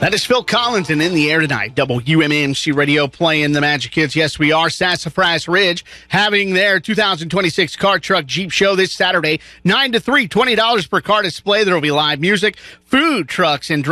That is Phil Collins and In the Air tonight. WMNC Radio playing the Magic Kids. Yes, we are. Sassafras Ridge having their 2026 car, truck, Jeep show this Saturday, 9 to 3, $20 per car display. There will be live music, food trucks, and